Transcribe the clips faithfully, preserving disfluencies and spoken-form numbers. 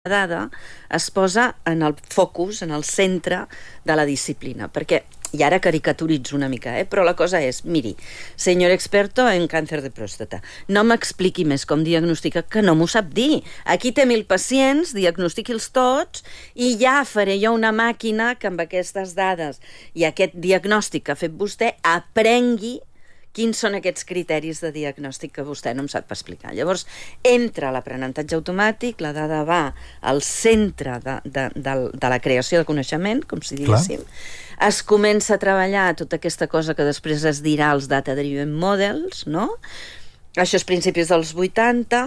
dada es posa en el focus, en el centre de la disciplina, perquè, i ara caricaturitzo una mica, eh? Però la cosa és, miri, senyor experto en càncer de pròstata, no m'expliqui més com diagnostica, que no m'ho sap dir. Aquí té mil pacients, diagnostiqui'ls tots, i ja faré jo una màquina que amb aquestes dades i aquest diagnòstic que ha fet vostè aprengui quins són aquests criteris de diagnòstic que vostè no em sap explicar. Llavors, entra l'aprenentatge automàtic, la dada va al centre de, de, de, de la creació de coneixement, com si diguéssim. Clar. Es comença a treballar tota aquesta cosa que després es dirà els data-driven models, no? Això és principis dels vuitanta.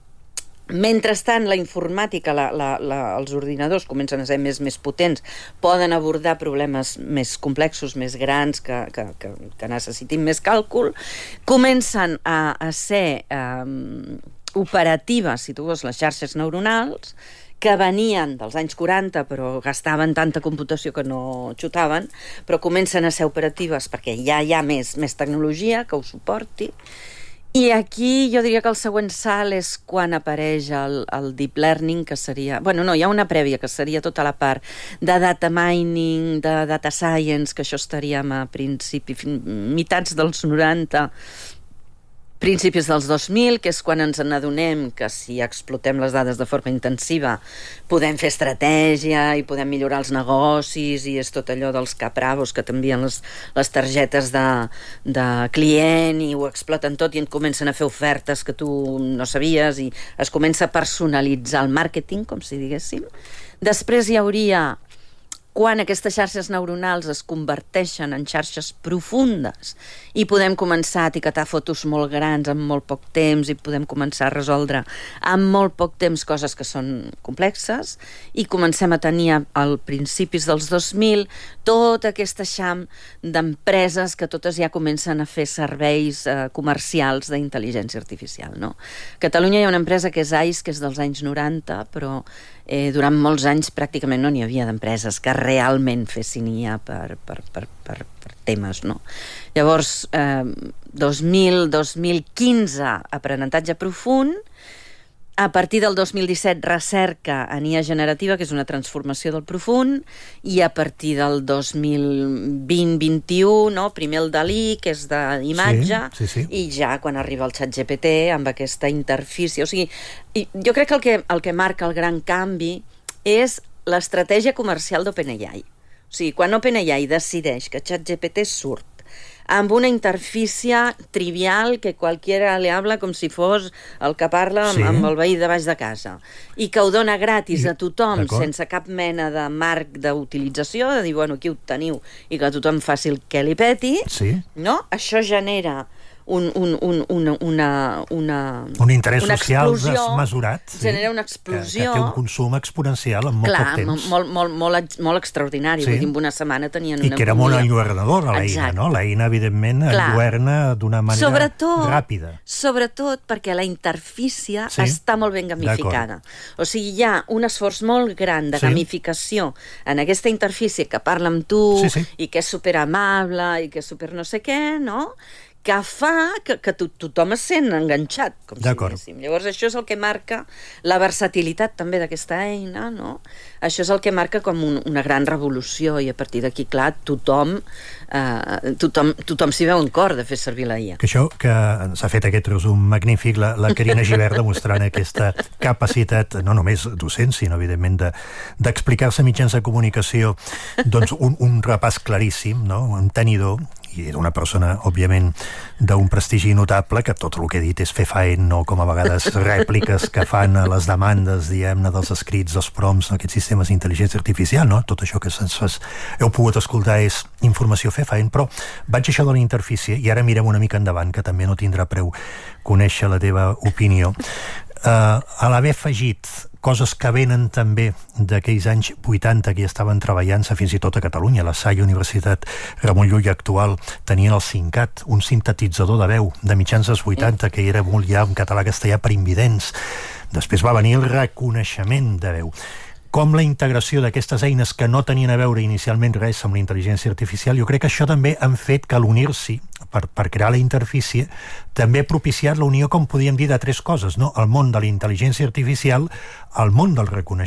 Mentrestant, la informàtica, la, la, la, els ordinadors comencen a ser més, més potents, poden abordar problemes més complexos, més grans, que, que, que, que necessitin més càlcul, comencen a, a ser um, operatives, si tu vols, les xarxes neuronals, que venien dels anys quaranta, però gastaven tanta computació que no xutaven, però comencen a ser operatives perquè ja hi ha més, més tecnologia que ho suporti. I aquí jo diria que el següent salt és quan apareix el, el deep learning, que seria... Bueno, no, hi ha una prèvia, que seria tota la part de data mining, de data science, que això estaríem a principi, mitats dels noranta, principis dels dos mil, que és quan ens n'adonem que si explotem les dades de forma intensiva podem fer estratègia i podem millorar els negocis, i és tot allò dels capravos que t'envien les, les targetes de, de client i ho exploten tot i en comencen a fer ofertes que tu no sabies i es comença a personalitzar el màrqueting, com si diguéssim. Després hi hauria quan aquestes xarxes neuronals es converteixen en xarxes profundes i podem començar a etiquetar fotos molt grans en molt poc temps i podem començar a resoldre en molt poc temps coses que són complexes, i comencem a tenir al principis dels dos mil tot aquest eixam d'empreses que totes ja comencen a fer serveis eh, comercials d'intel·ligència artificial, no? A Catalunya hi ha una empresa que és A I S, que és dels anys noranta, però eh, durant molts anys pràcticament no n'hi havia d'empreses que realment fessin I A per, per, per, per, per temes, no? Llavors, eh, dos mil, dos mil quinze, aprenentatge profund. A partir del dos mil disset, recerca en I A generativa, que és una transformació del profund, i a partir del dos mil vint vint-i-u, no? Primer el Dalí, que és d'imatge, sí, sí, sí. I ja quan arriba el ChatGPT amb aquesta interfície. O sigui, jo crec que el que, el que marca el gran canvi és l'estratègia comercial d'OpenAI. O sigui, quan OpenAI decideix que ChatGPT surt amb una interfície trivial que qualquiera le habla com si fos el que parla amb, sí. amb el veí de baix de casa, i que ho dona gratis I, a tothom sense cap mena de marc d'utilització, de dir, bueno, aquí ho teniu, i que tothom faci el que li peti, sí. no? Això genera Un, un, un, una, una, una, un interès una social desmesurat, sí, genera una explosió que, que té un consum exponencial en molt Clar, poc temps. Molt, molt, molt, molt extraordinari, sí. Vull dir, en una setmana tenien una... I que era molt enlluernadora, l'Eina, no? L'Eina, evidentment, enlluerna d'una manera sobretot, ràpida. Sobretot perquè la interfície sí? està molt ben gamificada. O sigui, hi ha un esforç molt gran de sí? gamificació en aquesta interfície que parla amb tu sí, sí. i que és superamable i que és super no sé què, no?, que fa que, que to, tothom es sent enganxat, com si diguéssim. Llavors això és el que marca la versatilitat també d'aquesta eina, no? Això és el que marca com un, una gran revolució, i a partir d'aquí, clar, tothom eh, tothom, tothom s'hi veu en cor de fer servir la I A. Que això que s'ha fet aquest resum magnífic, la, la Carina Gibert demostrant aquesta capacitat, no només docent, sinó evidentment d'explicar-se de, mitjans de comunicació, doncs un, un repàs claríssim, no? Un tenidor, i era una persona, òbviament, d'un prestigi notable, que tot el que he dit és fer faen, no com a vegades rèpliques que fan a les demandes, diguem-ne, dels escrits, dels prompts, aquests sistemes d'intel·ligència artificial, no? Tot això que se'ns fas, heu pogut escoltar és informació fer faen, però vaig això de la interfície, i ara mirem una mica endavant, que també no tindrà preu conèixer la teva opinió. Uh, a l'haver afegit coses que venen també d'aquells anys vuitanta que ja estaven treballant-se fins i tot a Catalunya. La S A I Universitat Ramon Llull actual tenien el SINCAT, un sintetitzador de veu de mitjans dels vuitanta, que era molt ja en català-castellà per invidents. Després va venir el reconeixement de veu. Com la integració d'aquestes eines que no tenien a veure inicialment res amb la intel·ligència artificial, jo crec que això també han fet que l'unir-s'hi per, per crear la interfície, també ha propiciat la unió, com podríem dir, de tres coses, no? El món de la intel·ligència artificial, el món del reconeixement